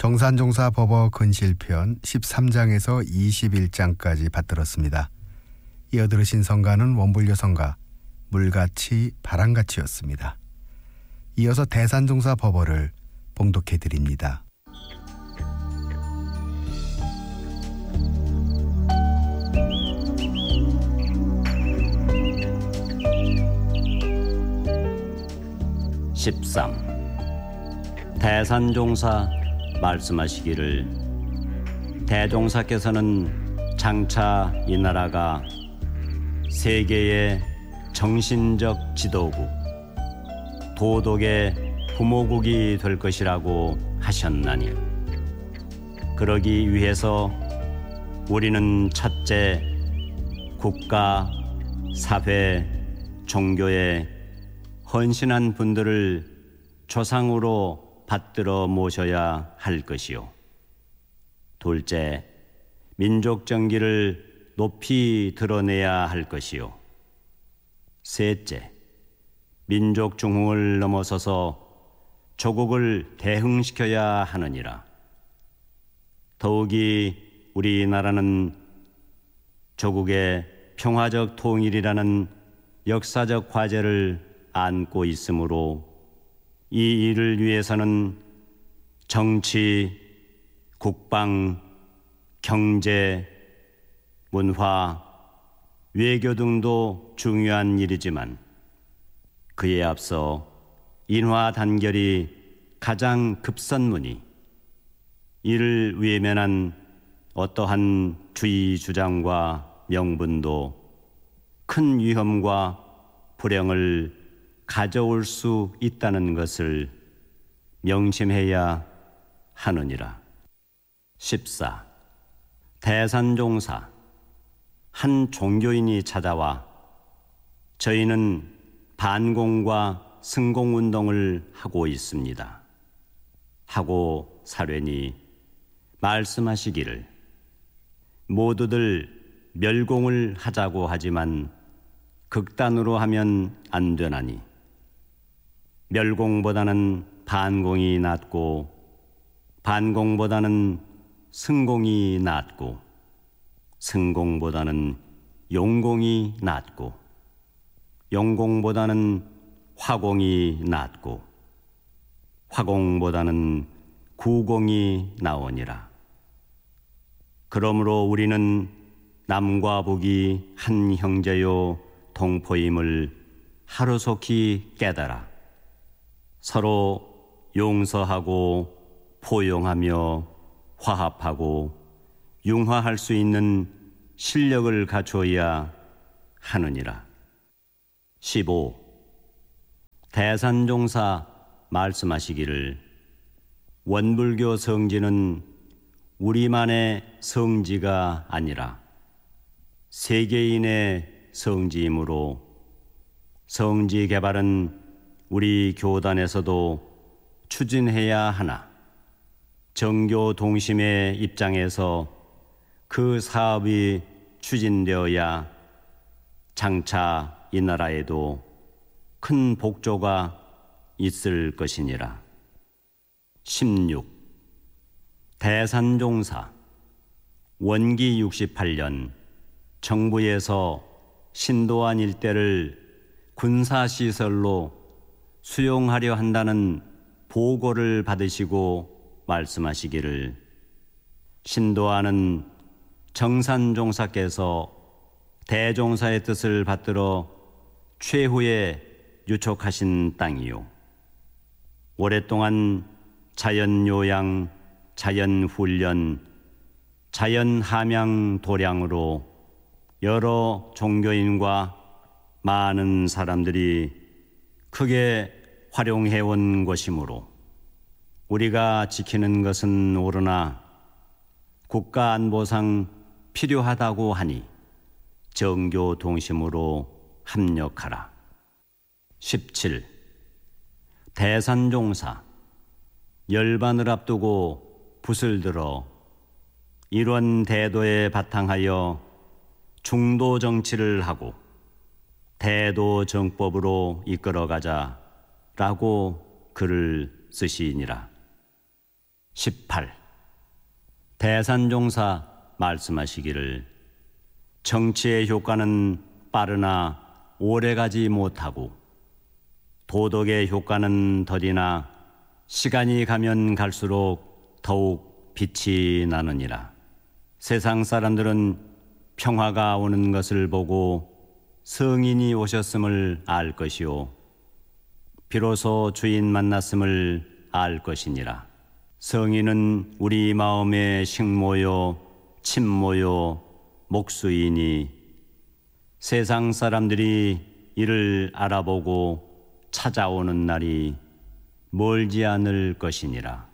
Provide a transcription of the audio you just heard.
정산종사 법어 근실편 13장에서 21장까지 받들었습니다. 이어 들으신 성가는 원불교 성가 물같이 바람같이였습니다. 이어서 대산종사 법어를 봉독해 드립니다. 대산종사 말씀하시기를, 대종사께서는 장차 이 나라가 세계의 정신적 지도국, 도덕의 부모국이 될 것이라고 하셨나니, 그러기 위해서 우리는 첫째, 국가, 사회, 종교에 헌신한 분들을 조상으로 받들어 모셔야 할 것이요, 둘째, 민족 정기를 높이 드러내야 할 것이요, 셋째, 민족 중흥을 넘어서서 조국을 대흥시켜야 하느니라. 더욱이 우리나라는 조국의 평화적 통일이라는 역사적 과제를 안고 있으므로 이 일을 위해서는 정치, 국방, 경제, 문화, 외교 등도 중요한 일이지만 그에 앞서 인화 단결이 가장 급선무니, 이를 외면한 어떠한 주의 주장과 명분도 큰 위험과 불행을 가져올 수 있다는 것을 명심해야 하느니라. 14. 대산종사. 한 종교인이 찾아와 저희는 반공과 승공운동을 하고 있습니다 하고 사뢰니 말씀하시기를, 모두들 멸공을 하자고 하지만 극단으로 하면 안 되나니, 멸공보다는 반공이 낫고 반공보다는 승공이 낫고 승공보다는 용공이 낫고 용공보다는 화공이 낫고 화공보다는 구공이 나오니라. 그러므로 우리는 남과 북이 한 형제요 동포임을 하루속히 깨달아 서로 용서하고 포용하며 화합하고 융화할 수 있는 실력을 갖추어야 하느니라. 15. 대산종사 말씀하시기를, 원불교 성지는 우리만의 성지가 아니라 세계인의 성지이므로 성지 개발은 우리 교단에서도 추진해야 하나, 정교 동심의 입장에서 그 사업이 추진되어야 장차 이 나라에도 큰 복조가 있을 것이니라. 16. 대산종사. 원기 68년 정부에서 신도안 일대를 군사시설로 수용하려 한다는 보고를 받으시고 말씀하시기를, 신도안은 정산종사께서 대종사의 뜻을 받들어 최후에 유촉하신 땅이요, 오랫동안 자연요양, 자연훈련, 자연함양 도량으로 여러 종교인과 많은 사람들이 크게 활용해온 것이므로 우리가 지키는 것은 옳으나 국가안보상 필요하다고 하니 정교 동심으로 합력하라. 17. 대산종사. 열반을 앞두고 붓을 들어 이런 대도에 바탕하여 중도 정치를 하고 대도 정법으로 이끌어가자라고 글을 쓰시니라. 18. 대산종사 말씀하시기를 정치의 효과는 빠르나 오래가지 못하고 도덕의 효과는 더디나 시간이 가면 갈수록 더욱 빛이 나느니라. 세상 사람들은 평화가 오는 것을 보고 성인이 오셨음을 알 것이요 비로소 주인 만났음을 알 것이니라. 성인은 우리 마음의 식모요 침모요 목수이니 세상 사람들이 이를 알아보고 찾아오는 날이 멀지 않을 것이니라.